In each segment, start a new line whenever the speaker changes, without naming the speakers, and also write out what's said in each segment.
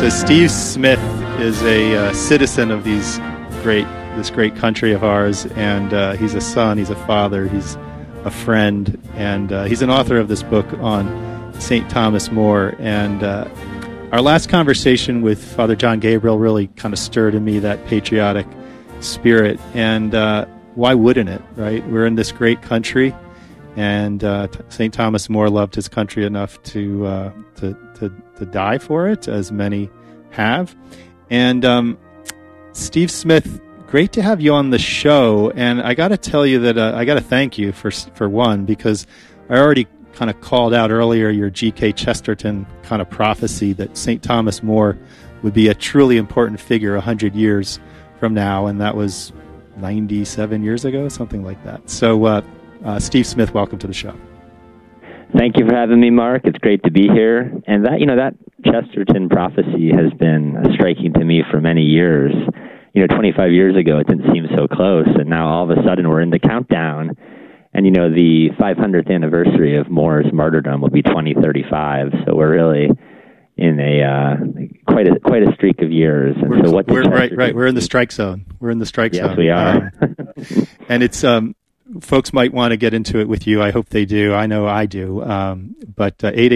So Steve Smith is a citizen of this great country of ours, and he's a son, he's a father, he's a friend, and he's an author of this book on St. Thomas More. And our last conversation with Father John Gabriel really kind of stirred in me that patriotic spirit, and why wouldn't it, right? We're in this great country, and St. Thomas More loved his country enough to die for it, as many have. And Steve Smith, great to have you on the show. And I got to tell you that I got to thank you for one, because I already kind of called out earlier your G.K. Chesterton kind of prophecy that St. Thomas More would be a truly important figure 100 years from now, and that was 97 years ago, something like that. So, Steve Smith, welcome to the show.
Thank you for having me, Mark. It's great to be here. And that Chesterton prophecy has been striking to me for many years. 25 years ago, it didn't seem so close, and now all of a sudden we're in the countdown. And, the 500th anniversary of More's martyrdom will be 2035, so we're really in quite a streak of years. And
we're in the strike zone. We're in the strike zone.
Yes, we are.
And it's folks might want to get into it with you. I hope they do. I know I do. But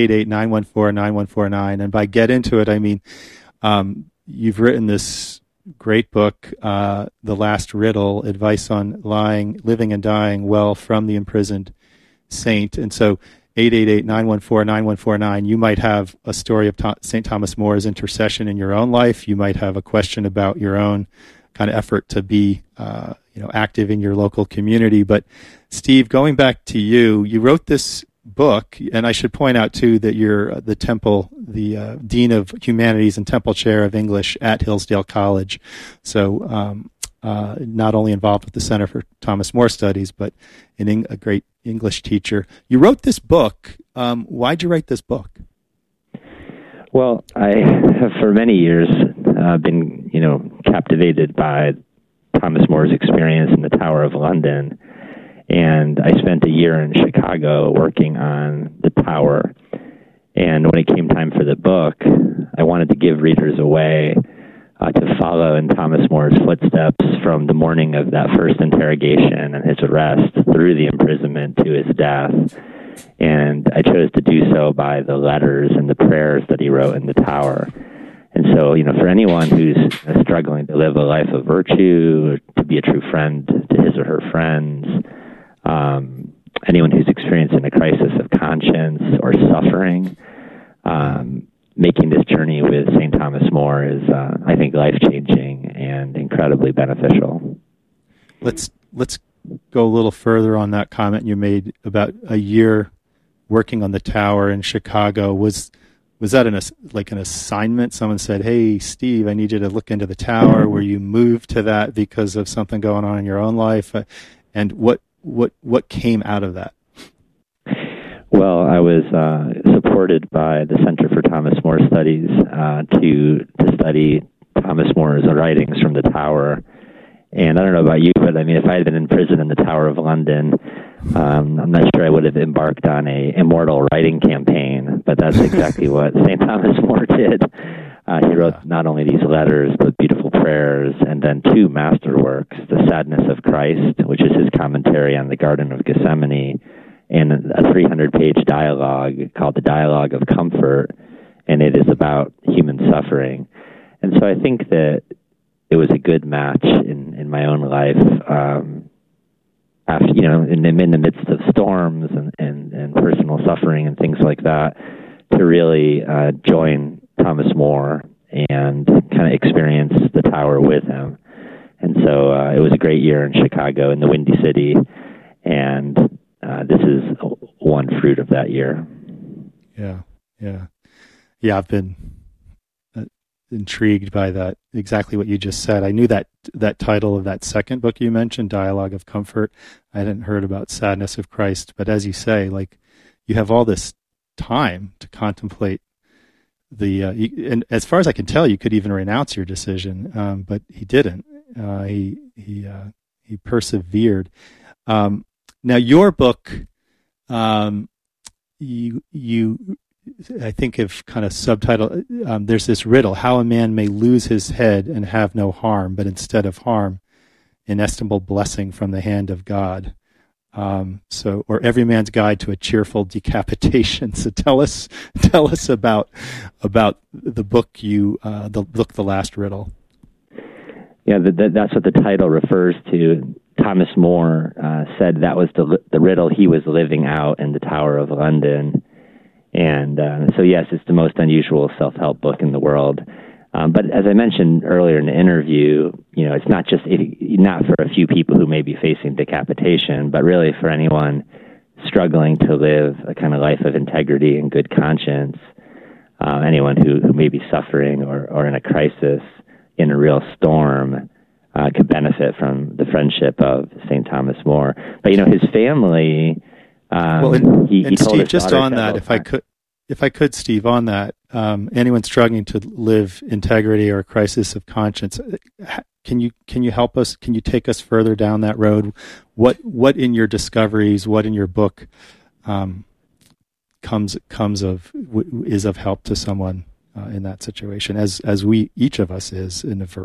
888-914-9149. And by get into it, I mean you've written this great book, The Last Riddle, Advice on Living and Dying Well from the Imprisoned Saint. And so 888-914-9149, you might have a story of St. Thomas More's intercession in your own life. You might have a question about your own kind of effort to be active in your local community. But Steve, going back to you wrote this book, and I should point out too that you're the Dean of Humanities and Temple Chair of English at Hillsdale College. So not only involved with the Center for Thomas More Studies, but a great English teacher. You wrote this book. Why'd you write this book?
Well, I have for many years been, captivated by Thomas More's experience in the Tower of London. And I spent a year in Chicago working on the tower. And when it came time for the book, I wanted to give readers a way to follow in Thomas More's footsteps from the morning of that first interrogation and his arrest through the imprisonment to his death. And I chose to do so by the letters and the prayers that he wrote in the tower. And so, for anyone who's struggling to live a life of virtue, to be a true friend to his or her friends, anyone who's experiencing a crisis of conscience or suffering, making this journey with St. Thomas More is, I think, life-changing and incredibly beneficial. Let's
go a little further on that comment you made about a year working on the tower in Chicago. Was that an assignment? Someone said, "Hey, Steve, I need you to look into the tower." Were you moved to that because of something going on in your own life? And what came out of that?
Well, I was supported by the Center for Thomas More Studies to study Thomas More's writings from the tower. And I don't know about you, but I mean, if I had been in prison in the Tower of London, I'm not sure I would have embarked on a immortal writing campaign, but that's exactly what St. Thomas More did. He wrote not only these letters, but beautiful prayers, and then two masterworks, The Sadness of Christ, which is his commentary on the Garden of Gethsemane, and a 300-page dialogue called The Dialogue of Comfort, and it is about human suffering. And so I think that it was a good match in my own life, after, in the midst of storms and personal suffering and things like that, to really join Thomas More and kind of experience the tower with him. And so it was a great year in Chicago, in the Windy City, and this is one fruit of that year.
Yeah. I've been intrigued by that, exactly what you just said. I knew that title of that second book you mentioned, Dialogue of Comfort. I hadn't heard about Sadness of Christ, but as you say, you have all this time to contemplate and as far as I can tell, you could even renounce your decision, but he didn't. He persevered. Now, your book, you I think of kind of subtitle, there's this riddle, how a man may lose his head and have no harm, but instead of harm, inestimable blessing from the hand of God. Or Every Man's Guide to a Cheerful Decapitation. So tell us about the book The Last Riddle.
Yeah, that's what the title refers to. Thomas More said that was the riddle he was living out in the Tower of London. And so, yes, it's the most unusual self-help book in the world. But as I mentioned earlier in the interview, it's not for a few people who may be facing decapitation, but really for anyone struggling to live a kind of life of integrity and good conscience, anyone who may be suffering or in a crisis, in a real storm, could benefit from the friendship of St. Thomas More. But, his family...
and Steve, just on that, if I could, Steve, on that, anyone struggling to live integrity or a crisis of conscience, can you help us? Can you take us further down that road? What in your discoveries, what in your book, is of help to someone in that situation, as we each of us is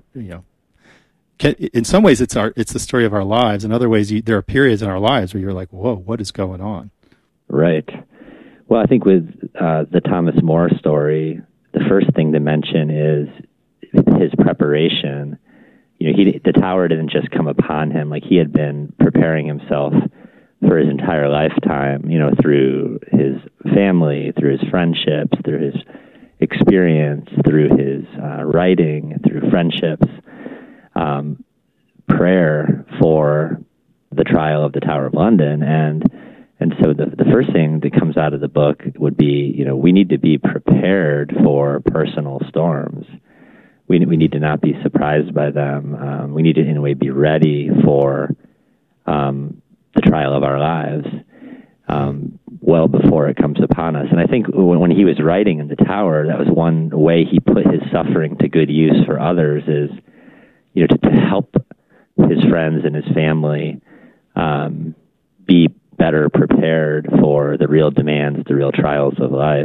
in some ways it's the story of our lives. In other ways, there are periods in our lives where you're like, whoa, what is going on? Right.
Well, I think with the Thomas More story, the first thing to mention is his preparation. The tower didn't just come upon him. Like, he had been preparing himself for his entire lifetime, through his family, through his friendships, through his experience, through his writing, through friendships, prayer for the trial of the Tower of London. And so the first thing that comes out of the book would be, we need to be prepared for personal storms. We need to not be surprised by them. We need to, in a way, be ready for the trial of our lives well before it comes upon us. And I think when he was writing in the tower, that was one way he put his suffering to good use for others, is to help his friends and his family be better prepared for the real demands, the real trials of life.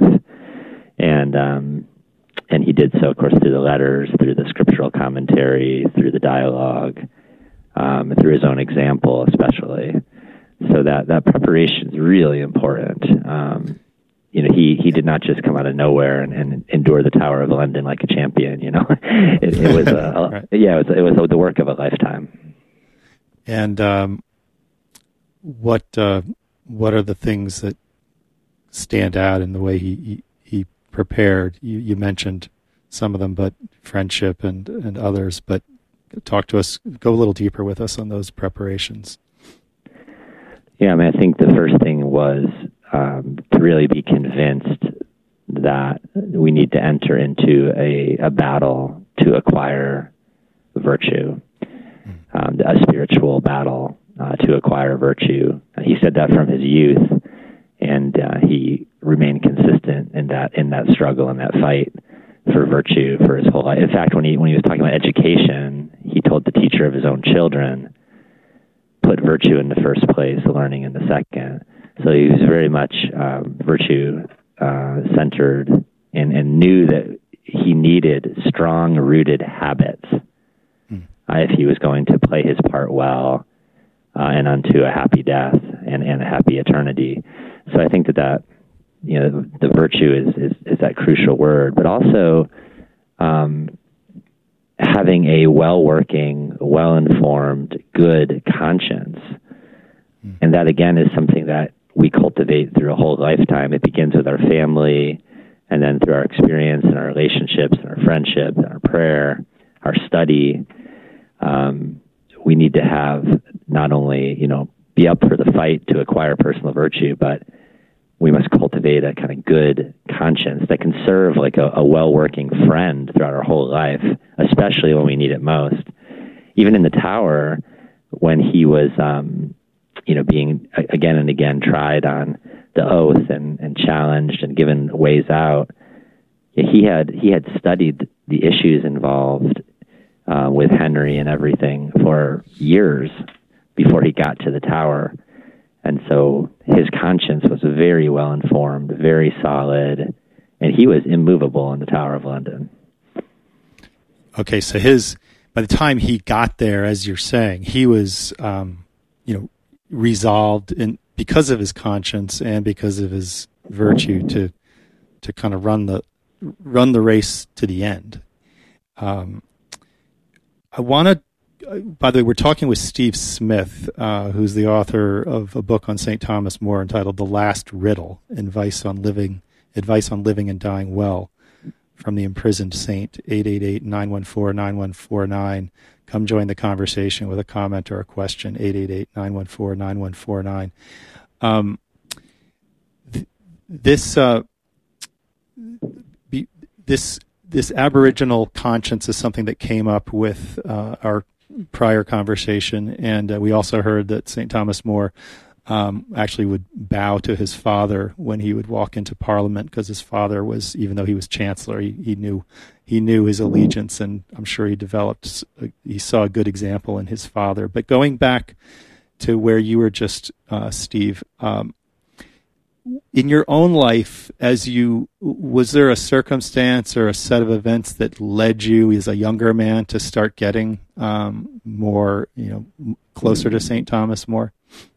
And he did so, of course, through the letters, through the scriptural commentary, through the dialogue, through his own example, especially. So that preparation is really important. He did not just come out of nowhere and endure the Tower of London like a champion. It was right. It was the work of a lifetime.
And what are the things that stand out in the way he prepared? You mentioned some of them, but friendship and others. But talk to us, go a little deeper with us on those preparations.
Yeah, I think the first thing was to really be convinced that we need to enter into a battle to acquire virtue, a spiritual battle to acquire virtue. He said that from his youth, and he remained consistent in that struggle and that fight for virtue for his whole life. In fact, when he was talking about education, he told the teacher of his own children, put virtue in the first place, learning in the second. So he was very much virtue centered and knew that he needed strong-rooted habits if he was going to play his part well and unto a happy death and a happy eternity. So I think that the virtue is that crucial word, but also having a well-working, well-informed, good conscience. And that, again, is something that we cultivate through a whole lifetime. It begins with our family, and then through our experience and our relationships and our friendship and our prayer, our study. We need to have not only, be up for the fight to acquire personal virtue, but we must cultivate a kind of good conscience that can serve like a well-working friend throughout our whole life, especially when we need it most. Even in the tower, when he was, being again and again tried on the oath and challenged and given ways out, he had studied the issues involved with Henry and everything for years before he got to the tower. And so his conscience was very well informed, very solid, and he was immovable in the Tower of London.
Okay, so by the time he got there, as you're saying, he was, resolved because of his conscience and because of his virtue to kind of run the race to the end. I want to. By the way, we're talking with Steve Smith, who's the author of a book on St. Thomas More entitled "The Last Riddle: Advice on Living and Dying Well." From the Imprisoned Saint, 888-914-9149. Come join the conversation with a comment or a question, 888-914-9149. This Aboriginal conscience is something that came up with our prior conversation, and we also heard that St. Thomas More actually would bow to his father when he would walk into Parliament, because his father was, even though he was Chancellor, he knew his allegiance, and I'm sure he saw a good example in his father. But going back to where you were just, Steve, in your own life, was there a circumstance or a set of events that led you as a younger man to start getting more, closer to St. Thomas More?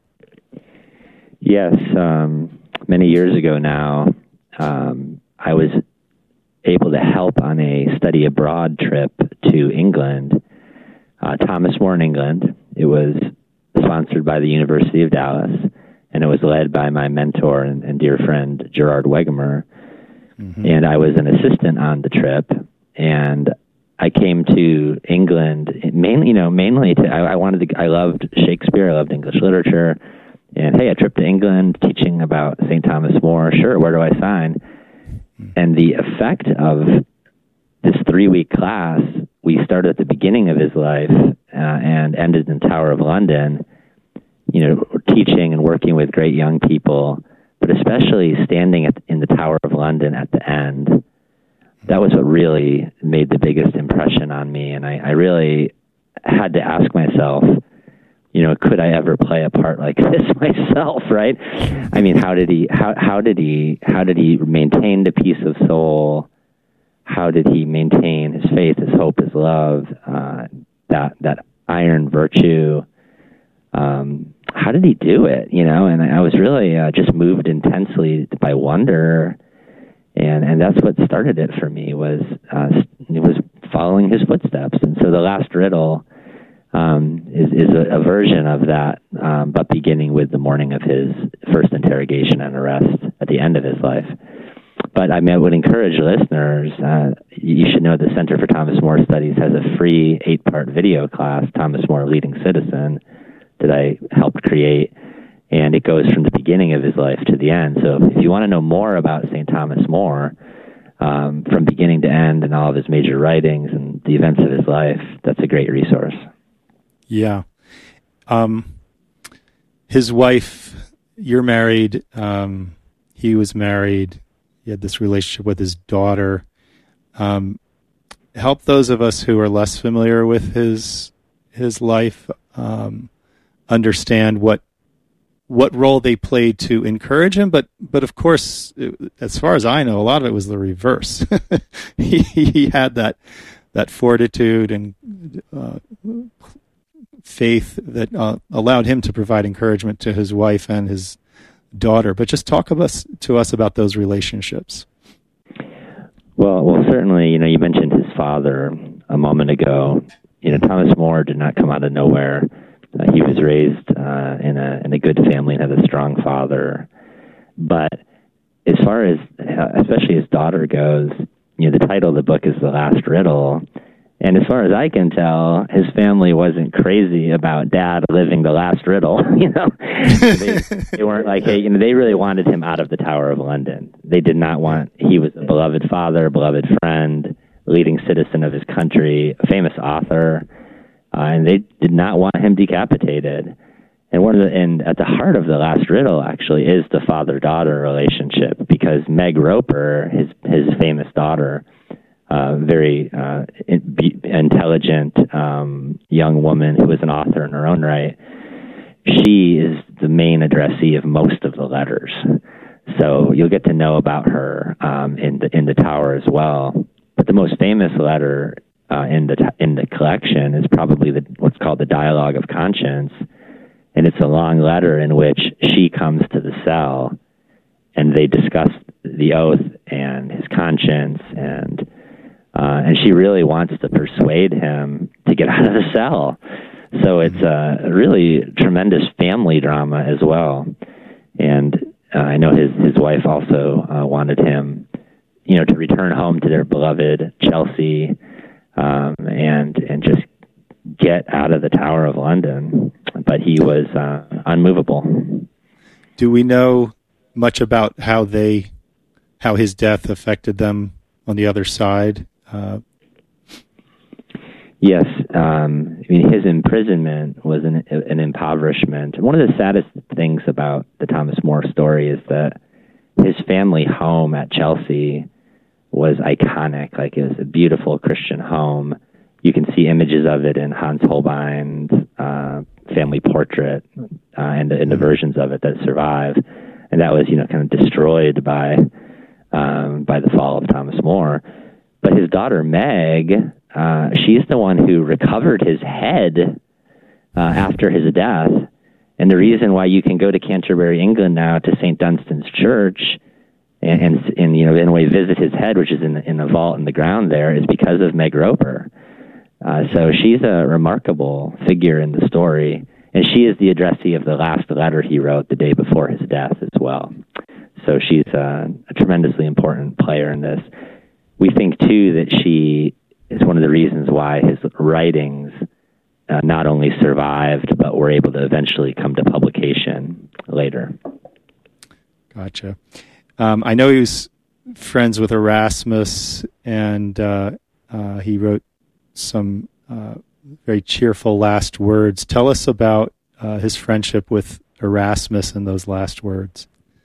Yes, many years ago now, I was able to help on a study abroad trip to England, Thomas More in England. It was sponsored by the University of Dallas, and it was led by my mentor and dear friend, Gerard Wegemer. Mm-hmm. And I was an assistant on the trip, and I came to England mainly I loved Shakespeare, I loved English literature. And hey, a trip to England, teaching about St. Thomas More. Sure, where do I sign? And the effect of this 3-week class, we started at the beginning of his life and ended in Tower of London, teaching and working with great young people, but especially standing in the Tower of London at the end. That was what really made the biggest impression on me. And I really had to ask myself, could I ever play a part like this myself, right? I mean, how did he maintain the peace of soul? How did he maintain his faith, his hope, his love, that iron virtue? How did he do it? And I was really just moved intensely by wonder, and that's what started it for me, was following his footsteps. And so the last riddle is a version of that, but beginning with the morning of his first interrogation and arrest at the end of his life. But I would encourage listeners, you should know the Center for Thomas More Studies has a free 8-part video class, Thomas More, Leading Citizen, that I helped create, and it goes from the beginning of his life to the end. So if you want to know more about St. Thomas More, from beginning to end and all of his major writings and the events of his life, that's a great resource.
Yeah. His wife, you're married, he was married, he had this relationship with his daughter. Help those of us who are less familiar with his life understand what role they played to encourage him, but of course, as far as I know, a lot of it was the reverse. he had that fortitude and faith that allowed him to provide encouragement to his wife and his daughter. But just talk to us about those relationships.
Well, certainly, you mentioned his father a moment ago. Thomas More did not come out of nowhere. He was raised in a good family and had a strong father. But as far as, especially his daughter goes, the title of the book is The Last Riddle. And as far as I can tell, his family wasn't crazy about Dad living the last riddle. They weren't like, hey, they really wanted him out of the Tower of London. They did not want. He was a beloved father, a beloved friend, leading citizen of his country, a famous author, and they did not want him decapitated. And at the heart of the last riddle actually is the father-daughter relationship, because Meg Roper, his famous daughter, very intelligent young woman who was an author in her own right, she is the main addressee of most of the letters. So you'll get to know about her in the tower as well. But the most famous letter in the collection is probably what's called the Dialogue of Conscience, and it's a long letter in which she comes to the cell, and they discuss the oath and his conscience, and she really wants to persuade him to get out of the cell. So it's a really tremendous family drama as well. And I know his wife also wanted him, to return home to their beloved Chelsea, and just get out of the Tower of London. But he was unmovable.
Do we know much about how his death affected them on the other side?
Yes. His imprisonment was an impoverishment. One of the saddest things about the Thomas More story is that his family home at Chelsea was iconic. Like, it was a beautiful Christian home. You can see images of it in Hans Holbein's family portrait and the versions of it that survive. And that was, kind of destroyed by the fall of Thomas More. But his daughter, Meg, she's the one who recovered his head after his death. And the reason why you can go to Canterbury, England now, to St. Dunstan's Church and in a way visit his head, which is in a vault in the ground there, is because of Meg Roper. So she's a remarkable figure in the story, and she is the addressee of the last letter he wrote the day before his death as well. So she's a tremendously important player in this. We think, too, that she is one of the reasons why his writings not only survived, but were able to eventually come to publication later.
Gotcha. I know he was friends with Erasmus, and he wrote some very cheerful last words. Tell us about his friendship with Erasmus and those last words.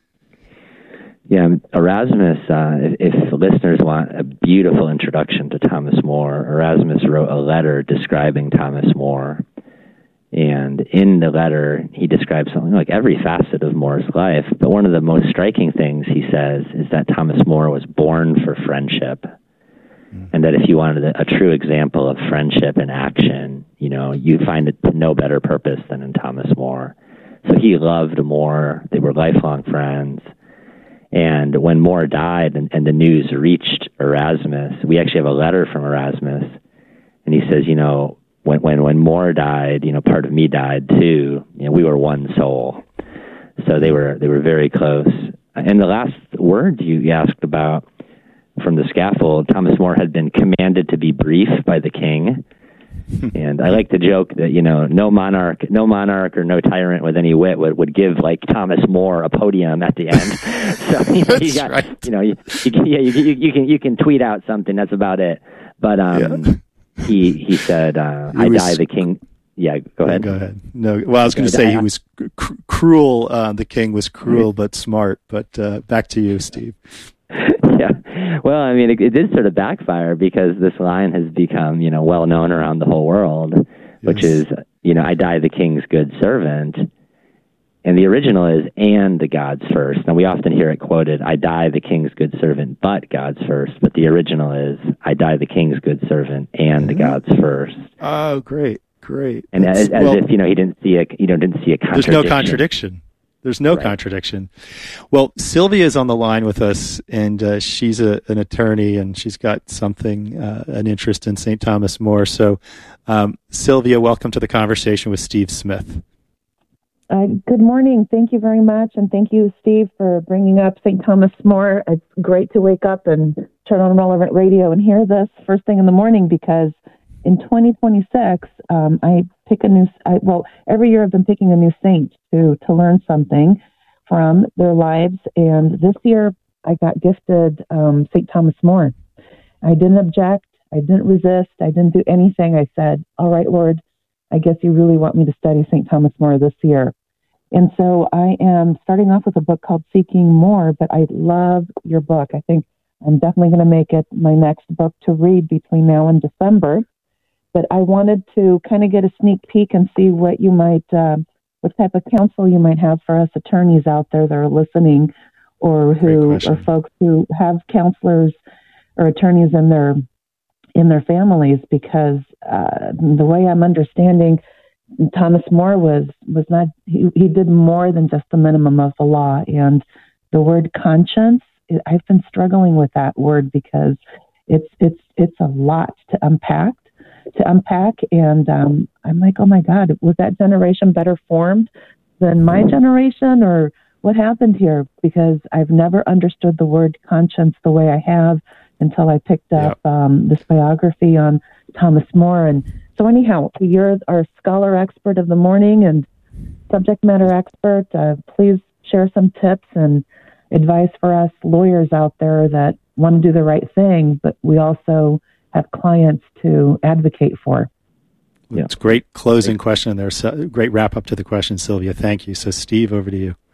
Yeah, Erasmus, if listeners want a beautiful introduction to Thomas More, Erasmus wrote a letter describing Thomas More. And in the letter, he describes something like every facet of More's life. But one of the most striking things he says is that Thomas More was born for friendship. And that if you wanted a true example of friendship in action, you find it to no better purpose than in Thomas More. So he loved More. They were lifelong friends. And when More died and the news reached Erasmus, we actually have a letter from Erasmus. And he says, when More died, part of me died too. We were one soul. So they were very close. And the last words you asked about from the scaffold, Thomas More had been commanded to be brief by the king. And I like to joke that, no monarch or no tyrant with any wit would give, like, Thomas More a podium at the end. So, you can tweet out something, that's about it. But he said, I die the king. Yeah, go ahead.
Go ahead. No, well, I was going to say he was cruel. The king was cruel but smart. But back to you, Steve.
Yeah. Well, it did sort of backfire because this line has become, well known around the whole world, which is, I die the king's good servant. And the original is, and the God's first. Now, we often hear it quoted, I die the king's good servant, but God's first. But the original is, I die the king's good servant, and the God's first.
Oh, great.
And as if, he didn't see a contradiction.
There's no contradiction. There's no contradiction. Well, Sylvia's on the line with us, and she's an attorney, and she's got an interest in St. Thomas More. So, Sylvia, welcome to the conversation with Steve Smith.
Good morning. Thank you very much, and thank you, Steve, for bringing up St. Thomas More. It's great to wake up and turn on Relevant Radio and hear this first thing in the morning, because in 2026, I pick every year I've been picking a new saint to learn something from their lives. And this year I got gifted St. Thomas More. I didn't object. I didn't resist. I didn't do anything. I said, all right, Lord, I guess you really want me to study St. Thomas More this year. And so I am starting off with a book called Seeking More, but I love your book. I think I'm definitely going to make it my next book to read between now and December. But I wanted to kind of get a sneak peek and see what type of counsel you might have for us attorneys out there that are listening or who are folks who have counselors or attorneys in their families, because the way I'm understanding, Thomas More was not, he did more than just the minimum of the law. And the word conscience, I've been struggling with that word because it's a lot to unpack. And I'm like, oh my God, was that generation better formed than my generation, or what happened here? Because I've never understood the word conscience the way I have until I picked up this biography on Thomas More. And so anyhow, you're our scholar expert of the morning and subject matter expert. Please share some tips and advice for us lawyers out there that want to do the right thing, but we also have clients to advocate for.
Yeah. It's a great closing question there. Great wrap up to the question, Sylvia. Thank you. So Steve, over to you.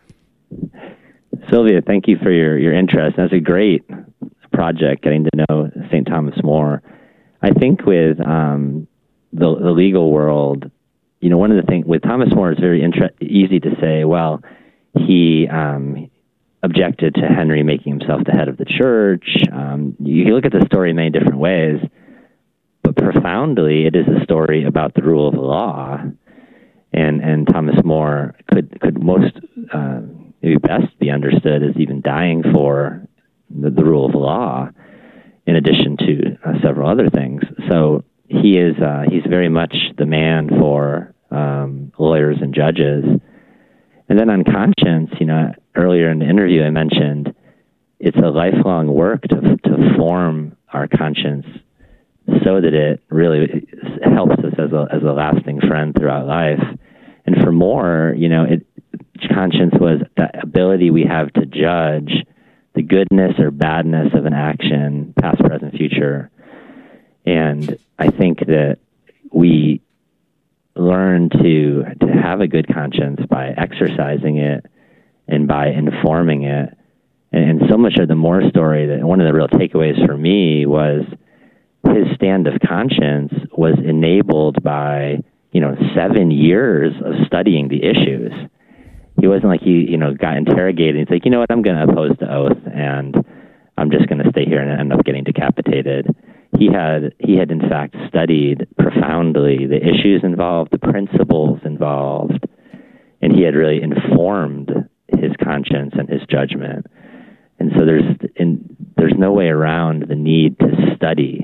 Sylvia, thank you for your interest. That's a great project, getting to know St. Thomas More. I think with the legal world, one of the things with Thomas More is very easy to say, well, he objected to Henry making himself the head of the church. You can look at the story in many different ways, but profoundly, it is a story about the rule of law. And Thomas More could most maybe best be understood as even dying for the rule of law, in addition to several other things. So he's very much the man for lawyers and judges. And then on conscience, earlier in the interview I mentioned it's a lifelong work to form our conscience so that it really helps us as a lasting friend throughout life. And for More, conscience was the ability we have to judge the goodness or badness of an action, past, present, future. And I think that we learn to have a good conscience by exercising it and by informing it. And so much of the More story, that one of the real takeaways for me was his stand of conscience was enabled by 7 years of studying the issues. He wasn't like he got interrogated. He's like, you know what, I'm going to oppose the oath, and I'm just going to stay here and end up getting decapitated. He had in fact studied profoundly the issues involved, the principles involved, and he had really informed his conscience and his judgment. And so there's no way around the need to study.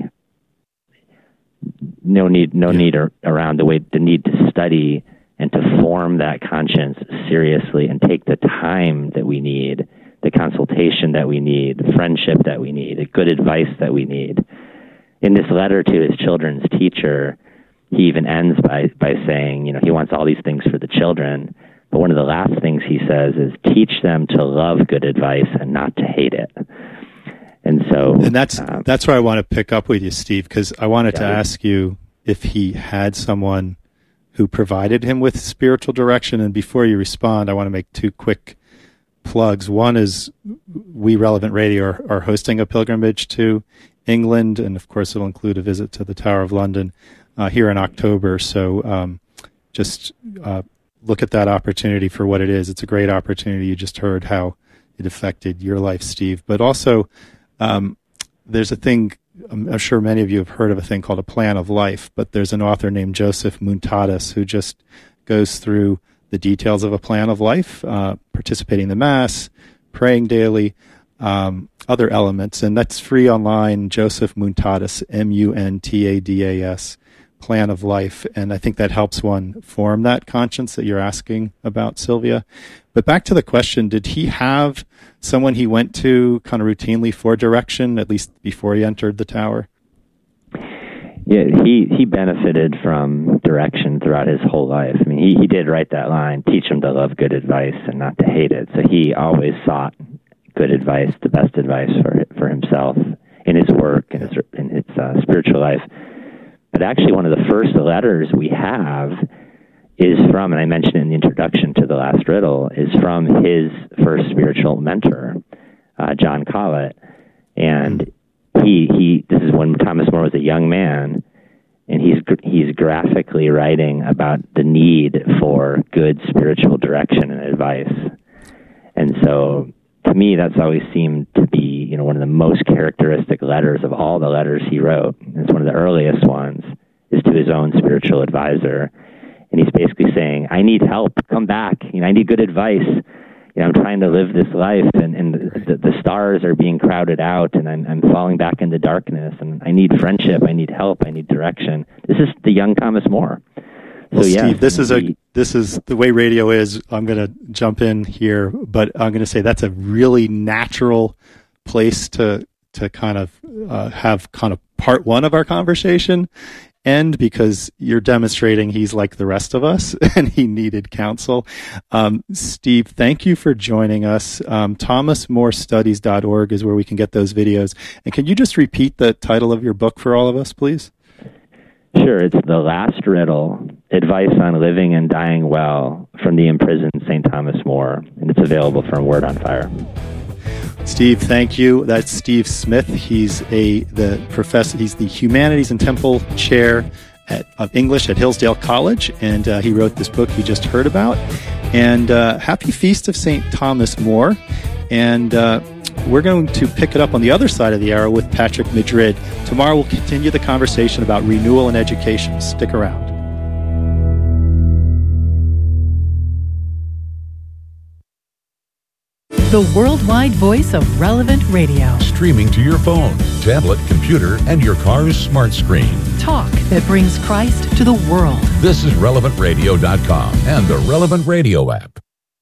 No need around the need to study and to form that conscience seriously and take the time that we need, the consultation that we need, the friendship that we need, the good advice that we need. In this letter to his children's teacher, he even ends by saying, he wants all these things for the children, but one of the last things he says is teach them to love good advice and not to hate it. And
that's where I want to pick up with you, Steve, because I wanted to ask you if he had someone who provided him with spiritual direction. And before you respond, I want to make 2 quick plugs. One is We Relevant Radio are hosting a pilgrimage to England, and of course it'll include a visit to the Tower of London here in October. So just look at that opportunity for what it is. It's a great opportunity. You just heard how it affected your life, Steve. But also there's a thing, I'm sure many of you have heard of a thing called a plan of life, but there's an author named Joseph Muntatis who just goes through the details of a plan of life, participating in the Mass, praying daily, other elements. And that's free online, Joseph Muntatis, Muntadas, Plan of Life. And I think that helps one form that conscience that you're asking about, Sylvia. But back to the question, did he have someone he went to kind of routinely for direction, at least before he entered the tower?
Yeah, he benefited from direction throughout his whole life. I mean, he did write that line, teach him to love good advice and not to hate it. So he always sought good advice, the best advice for himself in his work and in his spiritual life. But actually, one of the first letters we have is from, and I mentioned in the introduction to the last riddle, is from his first spiritual mentor, John Colet. And this is when Thomas More was a young man, and he's graphically writing about the need for good spiritual direction and advice. And so to me, that's always seemed to be, one of the most characteristic letters of all the letters he wrote. It's one of the earliest ones, is to his own spiritual advisor. And he's basically saying, I need help, come back. I need good advice. I'm trying to live this life, and the stars are being crowded out, and I'm falling back into darkness, and I need friendship, I need help, I need direction. This is the young Thomas More.
Well, Steve, this is the way radio is. I'm going to jump in here, but I'm going to say that's a really natural place to kind of have kind of part one of our conversation end, because you're demonstrating he's like the rest of us and he needed counsel. Steve, thank you for joining us. ThomasMoreStudies.org is where we can get those videos. And can you just repeat the title of your book for all of us, please?
Sure. It's The Last Riddle, Advice on Living and Dying Well from the Imprisoned St. Thomas More, and it's available from Word on Fire.
Steve, thank you. That's Steve Smith. He's the professor. He's the Humanities and Temple Chair of English at Hillsdale College, and he wrote this book you just heard about. And happy Feast of St. Thomas More. And we're going to pick it up on the other side of the arrow with Patrick Madrid. Tomorrow we'll continue the conversation about renewal and education. Stick around.
The worldwide voice of Relevant Radio.
Streaming to your phone, tablet, computer, and your car's smart screen.
Talk that brings Christ to the world.
This is RelevantRadio.com and the Relevant Radio app.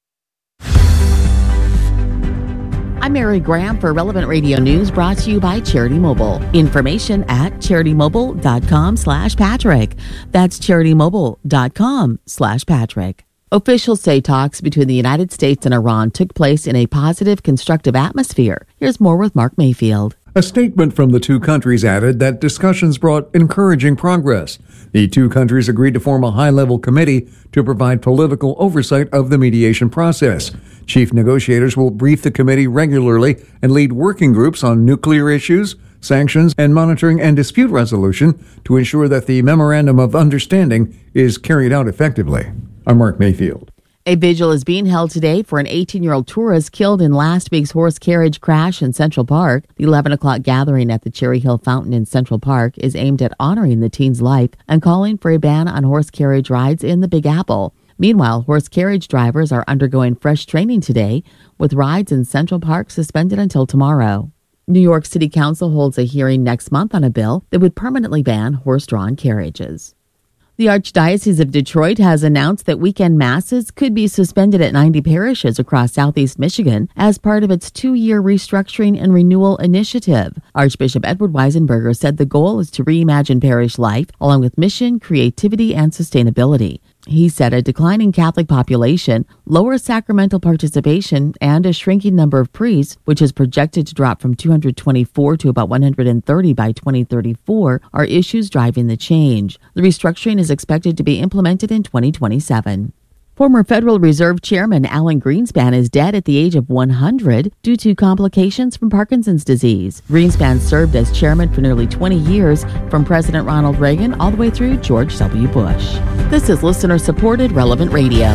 I'm Mary Graham for Relevant Radio News, brought to you by Charity Mobile. Information at CharityMobile.com/Patrick. That's CharityMobile.com/Patrick. Officials say talks between the United States and Iran took place in a positive, constructive atmosphere. Here's more with Mark Mayfield.
A statement from the two countries added that discussions brought encouraging progress. The two countries agreed to form a high-level committee to provide political oversight of the mediation process. Chief negotiators will brief the committee regularly and lead working groups on nuclear issues, sanctions, and monitoring and dispute resolution to ensure that the Memorandum of Understanding is carried out effectively. I'm Mark Mayfield.
A vigil is being held today for an 18-year-old tourist killed in last week's horse carriage crash in Central Park. The 11 o'clock gathering at the Cherry Hill Fountain in Central Park is aimed at honoring the teen's life and calling for a ban on horse carriage rides in the Big Apple. Meanwhile, horse carriage drivers are undergoing fresh training today, with rides in Central Park suspended until tomorrow. New York City Council holds a hearing next month on a bill that would permanently ban horse-drawn carriages. The Archdiocese of Detroit has announced that weekend masses could be suspended at 90 parishes across southeast Michigan as part of its 2-year restructuring and renewal initiative. Archbishop Edward Weisenberger said the goal is to reimagine parish life along with mission, creativity, and sustainability. He said a declining Catholic population, lower sacramental participation, and a shrinking number of priests, which is projected to drop from 224 to about 130 by 2034, are issues driving the change. The restructuring is expected to be implemented in 2027. Former Federal Reserve Chairman Alan Greenspan is dead at the age of 100 due to complications from Parkinson's disease. Greenspan served as chairman for nearly 20 years, from President Ronald Reagan all the way through George W. Bush. This is listener-supported Relevant Radio.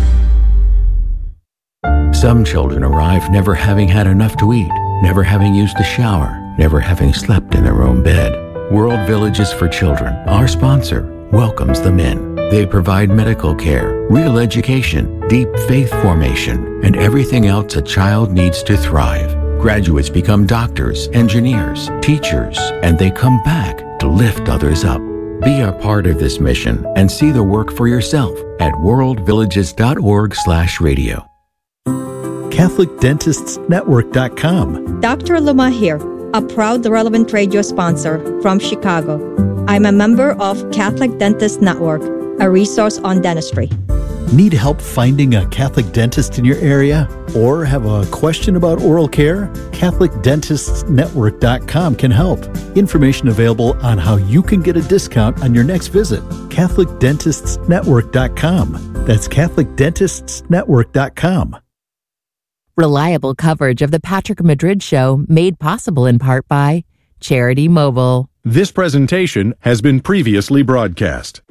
Some children arrive never having had enough to eat, never having used a shower, never having slept in their own bed. World Villages for Children, our sponsor, welcomes them in. They provide medical care, real education, deep faith formation, and everything else a child needs to thrive. Graduates become doctors, engineers, teachers, and they come back to lift others up. Be a part of this mission and see the work for yourself at worldvillages.org/radio.
CatholicDentistsNetwork.com.
Dr. Luma here, a proud Relevant Radio sponsor from Chicago. I'm a member of Catholic Dentist Network, a resource on dentistry.
Need help finding a Catholic dentist in your area? Or have a question about oral care? CatholicDentistsNetwork.com can help. Information available on how you can get a discount on your next visit. CatholicDentistsNetwork.com. That's CatholicDentistsNetwork.com.
Reliable coverage of the Patrick Madrid Show, made possible in part by Charity Mobile.
This presentation has been previously broadcast.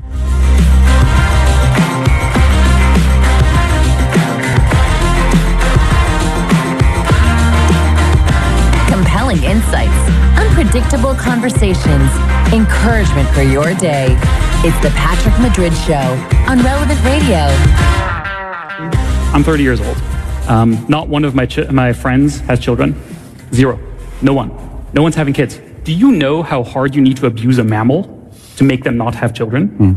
thrilling insights, unpredictable conversations, encouragement for your day. It's the Patrick Madrid Show on Relevant Radio.
I'm 30 years old. Not one of my friends has children. Zero. No one. No one's having kids. Do you know how hard you need to abuse a mammal to make them not have children?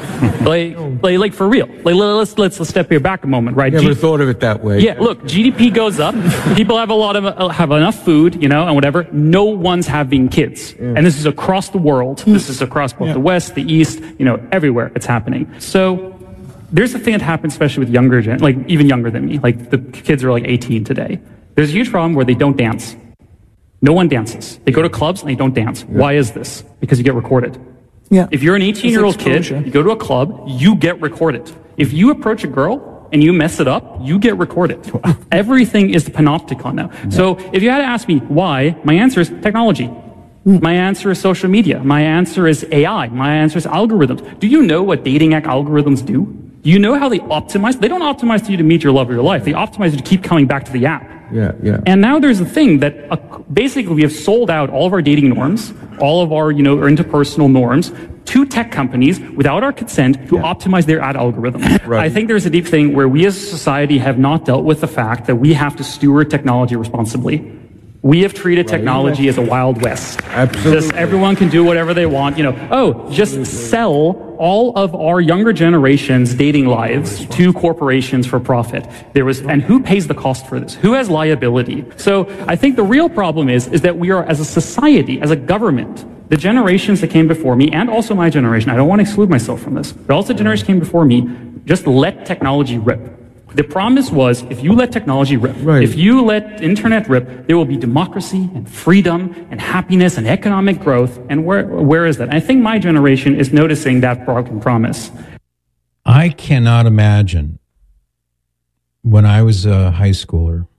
Like for real. Like let's step here back a moment, right?
Never thought of it that way.
Yeah, look, GDP goes up. People have have enough food, and whatever. No one's having kids, and this is across the world. This is across both the West, the East, everywhere it's happening. So there's a thing that happens, especially with younger even younger than me. Like the kids are like 18 today. There's a huge problem where they don't dance. No one dances. They go to clubs and they don't dance. Why is this? Because you get recorded.
Yeah.
If you're an 18-year-old kid, you go to a club, you get recorded. If you approach a girl and you mess it up, you get recorded. Everything is the panopticon now. Yeah. So if you had to ask me why, my answer is technology. My answer is social media. My answer is AI. My answer is algorithms. Do you know what dating app algorithms do? Do you know how they optimize? They don't optimize for you to meet your love of your life. They optimize you to keep coming back to the app.
Yeah.
And now there's a thing that basically we have sold out all of our dating norms, all of our, interpersonal norms to tech companies without our consent to optimize their ad algorithm. Right. I think there's a deep thing where we as a society have not dealt with the fact that we have to steward technology responsibly. We have treated technology as a Wild West.
Absolutely.
Just everyone can do whatever they want. Just sell all of our younger generation's dating lives to corporations for profit. And who pays the cost for this? Who has liability? So I think the real problem is that we are, as a society, as a government, the generations that came before me, and also my generation, I don't want to exclude myself from this, but also the generation came before me, just let technology rip. The promise was, if you let technology rip, if you let internet rip, there will be democracy and freedom and happiness and economic growth. And where is that? And I think my generation is noticing that broken promise.
I cannot imagine when I was a high schooler,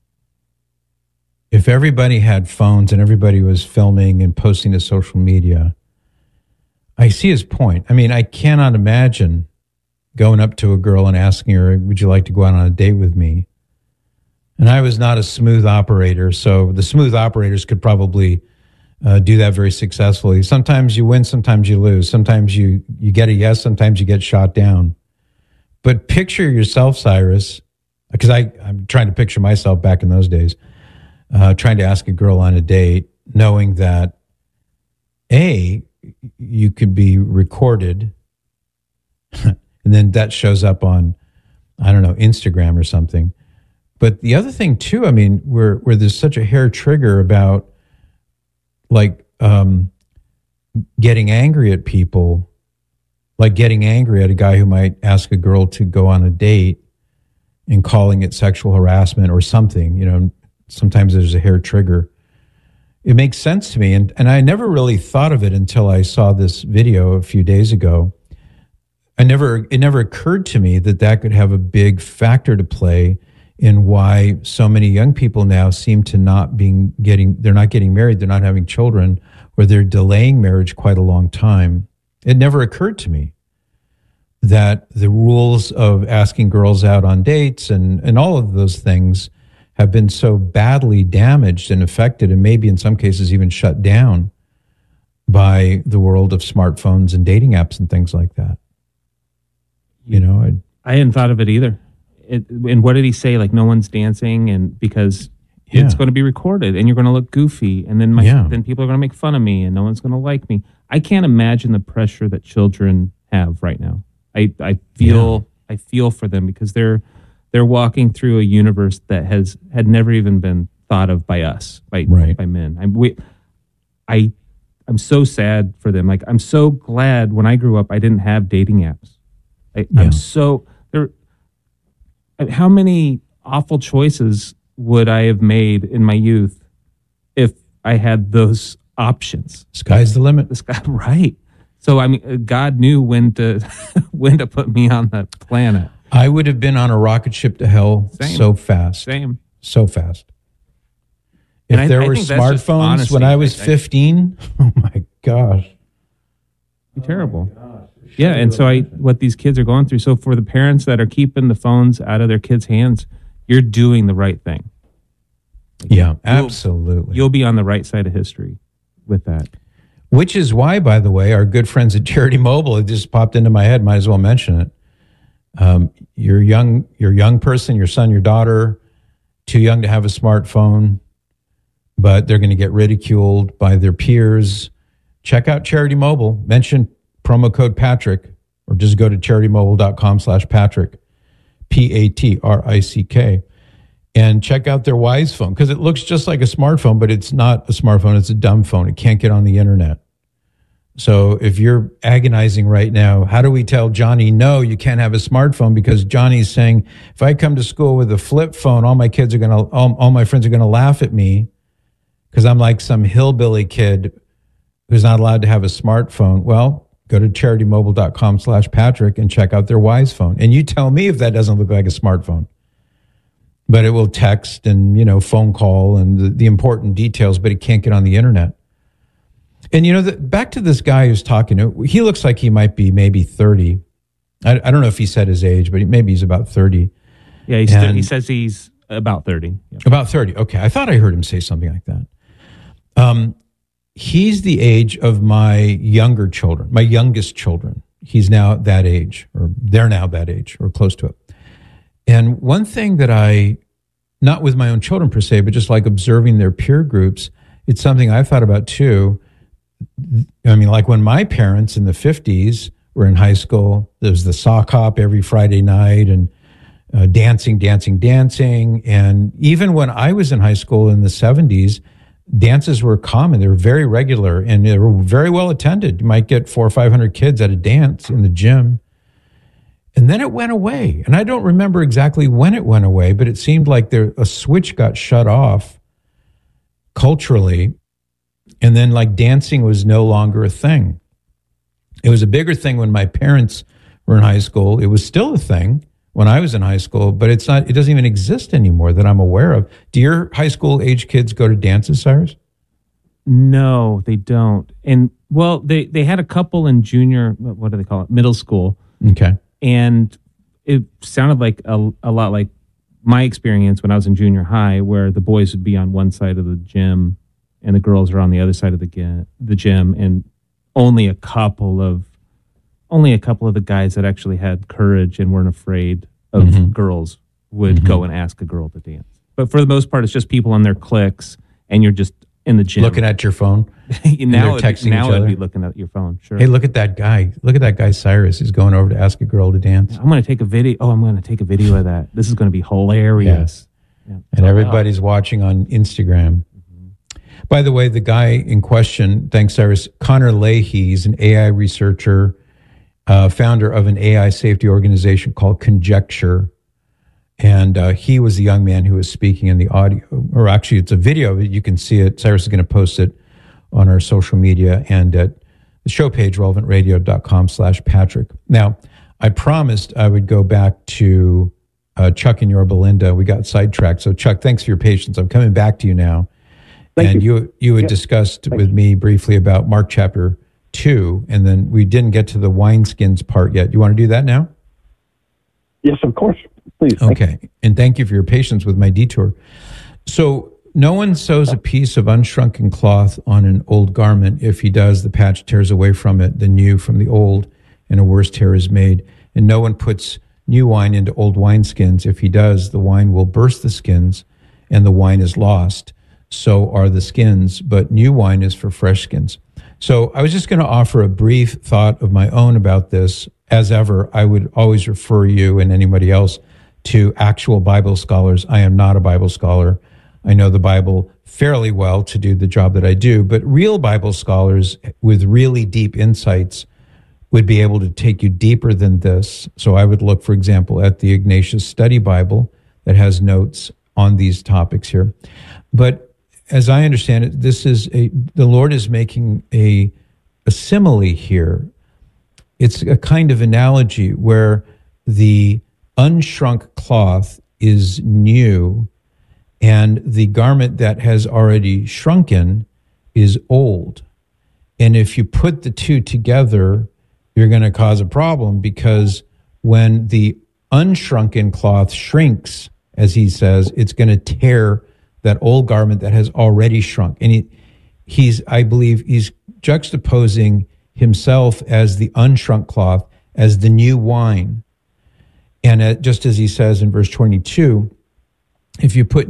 if everybody had phones and everybody was filming and posting to social media. I see his point. I mean, I cannot imagine going up to a girl and asking her, would you like to go out on a date with me? And I was not a smooth operator, so the smooth operators could probably do that very successfully. Sometimes you win, sometimes you lose. Sometimes you get a yes, sometimes you get shot down. But picture yourself, Cyrus, because I'm trying to picture myself back in those days, trying to ask a girl on a date, knowing that, A, you could be recorded, and then that shows up on, I don't know, Instagram or something. But the other thing too, I mean, where there's such a hair trigger about getting angry at people, like getting angry at a guy who might ask a girl to go on a date and calling it sexual harassment or something, sometimes there's a hair trigger. It makes sense to me. And I never really thought of it until I saw this video a few days ago. It never occurred to me that could have a big factor to play in why so many young people now seem to they're not getting married, they're not having children, or they're delaying marriage quite a long time. It never occurred to me that the rules of asking girls out on dates and all of those things have been so badly damaged and affected, and maybe in some cases even shut down by the world of smartphones and dating apps and things like that.
I hadn't thought of it either. And what did he say? Like, no one's dancing, and because it's going to be recorded, and you're going to look goofy, and then then people are going to make fun of me, and no one's going to like me. I can't imagine the pressure that children have right now. I feel for them because they're walking through a universe that had never even been thought of by us, by men. I'm so sad for them. Like, I'm so glad when I grew up, I didn't have dating apps. I'm so there. How many awful choices would I have made in my youth if I had those options?
Sky's the limit.
Right. So I mean, God knew when to put me on the planet.
I would have been on a rocket ship to hell so fast. So fast. If there were smartphones when I was 15, oh my gosh.
Be terrible. Yeah, and so what these kids are going through. So for the parents that are keeping the phones out of their kids' hands, you're doing the right thing.
Yeah, absolutely.
You'll be on the right side of history with that.
Which is why, by the way, our good friends at Charity Mobile, it just popped into my head, might as well mention it. You're a young person, your son, your daughter, too young to have a smartphone, but they're going to get ridiculed by their peers. Check out Charity Mobile. Mention promo code Patrick, or just go to CharityMobile.com/Patrick, PATRICK, and check out their Wise phone, because it looks just like a smartphone, but it's not a smartphone. It's a dumb phone. It can't get on the internet. So if you're agonizing right now, how do we tell Johnny, no, you can't have a smartphone, because Johnny's saying, if I come to school with a flip phone, all my friends are going to laugh at me because I'm like some hillbilly kid who's not allowed to have a smartphone. Well, go to CharityMobile.com/Patrick and check out their Wise phone. And you tell me if that doesn't look like a smartphone. But it will text and, phone call and the important details, but it can't get on the internet. And, back to this guy who's talking, he looks like he might be maybe 30. I don't know if he said his age, but maybe he's about 30.
Yeah, he says he's about 30. Yeah.
About 30. Okay. I thought I heard him say something like that. He's the age of my younger children, my youngest children. He's now that age, or they're now that age, or close to it. And one thing that not with my own children per se, but just like observing their peer groups, it's something I thought about too. I mean, like when my parents in the 50s were in high school, there was the sock hop every Friday night and dancing. And even when I was in high school in the 70s, dances were common. They were very regular and they were very well attended. You might get 400 or 500 kids at a dance in the gym. And then it went away. And I don't remember exactly when it went away, but it seemed like a switch got shut off culturally. And then like dancing was no longer a thing. It was a bigger thing when my parents were in high school. It was still a thing when I was in high school, but it doesn't even exist anymore that I'm aware of. Do your high school age kids go to dances, Cyrus?
No, they don't. And well, they had a couple in junior, what do they call it? Middle school.
Okay.
And it sounded like a lot like my experience when I was in junior high, where the boys would be on one side of the gym and the girls are on the other side of the gym, and only a couple of the guys that actually had courage and weren't afraid of girls would go and ask a girl to dance. But for the most part, it's just people on their cliques, and you're just in the gym
looking at your phone.
now it'd be looking at your phone. Sure.
Hey, look at that guy. Look at that guy, Cyrus. He's going over to ask a girl to dance.
I'm going to take a video. Oh, I'm going to take a video of that. This is going to be hilarious.
Yeah. And everybody's watching on Instagram. By the way, the guy in question, thanks, Cyrus, Connor Leahy, he's an AI researcher, founder of an AI safety organization called Conjecture. And he was the young man who was speaking in the audio, or actually it's a video. You can see it. Cyrus is going to post it on our social media and at the show page, relevantradio.com/Patrick. Now, I promised I would go back to Chuck and Yorba Linda. We got sidetracked. So Chuck, thanks for your patience. I'm coming back to you now. Thank you. You had discussed with me briefly about Mark chapter 2, and then we didn't get to the wineskins part yet. You want to do that now?
Yes, of course. Please.
Okay. And thank you for your patience with my detour. So no one sews a piece of unshrunken cloth on an old garment. If he does, the patch tears away from it, the new from the old, and a worse tear is made. And no one puts new wine into old wineskins. If he does, the wine will burst the skins, and the wine is lost. So are the skins, but new wine is for fresh skins. So I was just going to offer a brief thought of my own about this. As ever, I would always refer you and anybody else to actual Bible scholars. I am not a Bible scholar. I know the Bible fairly well to do the job that I do, but real Bible scholars with really deep insights would be able to take you deeper than this. So I would look, for example, at the Ignatius Study Bible that has notes on these topics here. But as I understand it, the Lord is making a simile here. It's a kind of analogy where the unshrunk cloth is new and the garment that has already shrunken is old. And if you put the two together, you're going to cause a problem, because when the unshrunken cloth shrinks, as he says, it's going to tear that old garment that has already shrunk. And I believe he's juxtaposing himself as the unshrunk cloth, as the new wine. And just as he says in verse 22, if you put